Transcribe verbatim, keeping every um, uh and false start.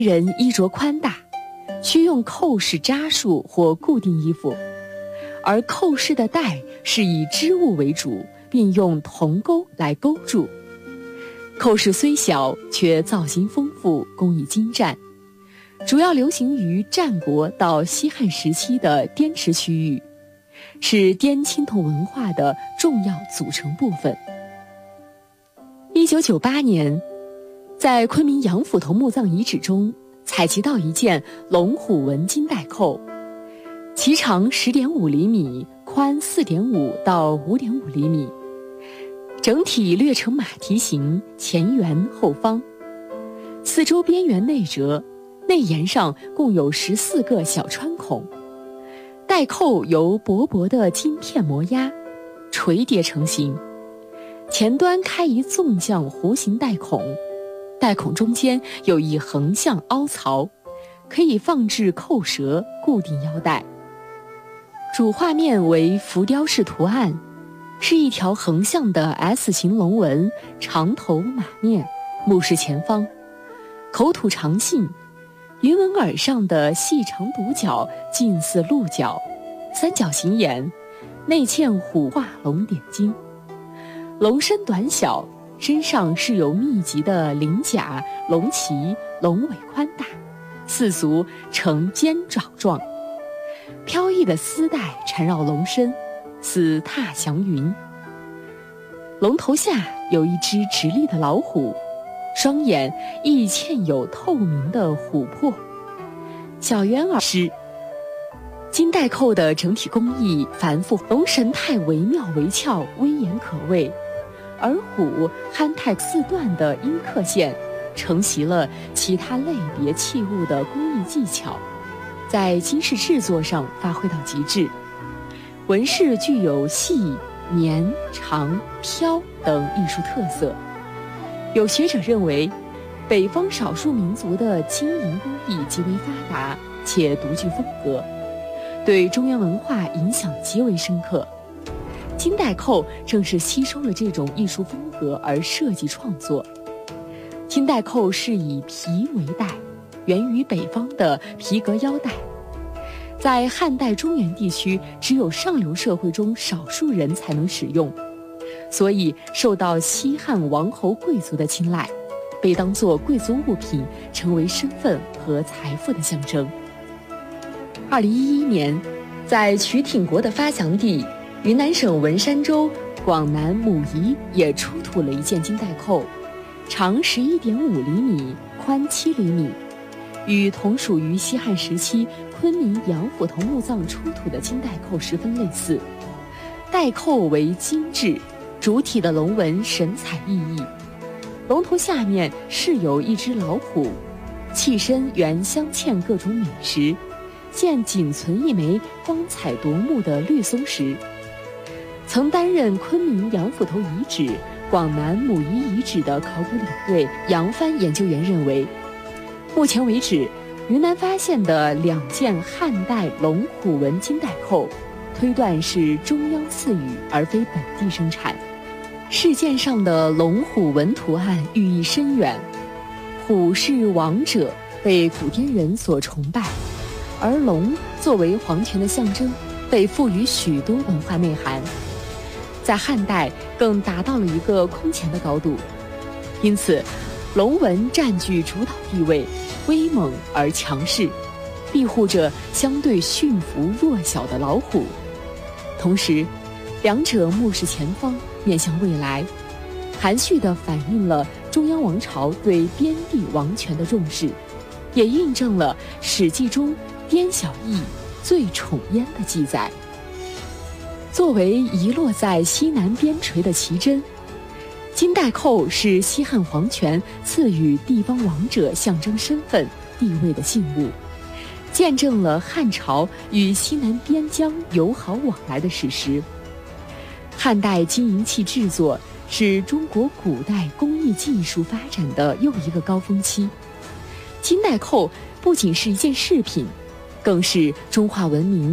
人衣着宽大，需用扣式扎束或固定衣服，而扣式的带是以织物为主，并用铜钩来勾住。扣式虽小，却造型丰富，工艺精湛，主要流行于战国到西汉时期的滇池区域，是滇青铜文化的重要组成部分。一九九八年，在昆明杨府头墓葬遗址中采集到一件龙虎纹金带扣，其长 十点五厘米，宽 四点五到五点五厘米，整体略呈马蹄形，前圆后方，四周边缘内折，内沿上共有十四个小穿孔。带扣由薄薄的金片模压，垂叠成型，前端开一纵向弧形带孔，带孔中间有一横向凹槽，可以放置扣舌，固定腰带。主画面为浮雕式图案，是一条横向的 S 型龙纹，长头马面，目视前方，口吐长信，云纹耳上的细长独角近似鹿角，三角形眼，内嵌虎画龙点睛。龙身短小，身上是有密集的鳞甲、龙鳍，龙尾宽大，四足呈尖爪状，飘逸的丝带缠绕龙身，似踏祥云。龙头下有一只直立的老虎，双眼亦嵌有透明的琥珀，小圆耳饰。金带扣的整体工艺繁复，龙神态惟妙惟肖，威严可畏，而虎憨态四段的阴刻线承袭了其他类别器物的工艺技巧，在金饰制作上发挥到极致。纹饰具有细、绵、长、飘等艺术特色。有学者认为，北方少数民族的金银工艺极为发达且独具风格，对中原文化影响极为深刻。金带扣正是吸收了这种艺术风格而设计创作。金带扣是以皮为带，源于北方的皮革腰带，在汉代中原地区只有上流社会中少数人才能使用，所以受到西汉王侯贵族的青睐，被当作贵族物品，成为身份和财富的象征。二零一一年，在曲挺国的发祥地云南省文山州广南母仪也出土了一件金带扣，长 十一点五厘米，宽七厘米，与同属于西汉时期昆明杨府头墓葬出土的金带扣十分类似。带扣为精致，主体的龙纹神采奕奕，龙头下面饰有一只老虎，器身原镶嵌各种美石，现仅存一枚光彩夺目的绿松石。曾担任昆明杨府头遗址、广南母仪遗址的考古领队杨帆研究员认为，目前为止，云南发现的两件汉代龙虎纹金带扣，推断是中央赐予而非本地生产。饰件上的龙虎纹图案寓意深远，虎是王者，被古滇人所崇拜，而龙作为皇权的象征，被赋予许多文化内涵，在汉代更达到了一个空前的高度。因此，龙纹占据主导地位，威猛而强势，庇护着相对驯服弱小的老虎。同时，两者目视前方，面向未来，含蓄地反映了中央王朝对边地王权的重视，也印证了《史记》中滇小邑最宠燕的记载。作为遗落在西南边陲的奇珍，金带扣是西汉皇权赐予地方王者象征身份地位的信物，见证了汉朝与西南边疆友好往来的史实。汉代金银器制作是中国古代工艺技术发展的又一个高峰期。金带扣不仅是一件饰品，更是中华文明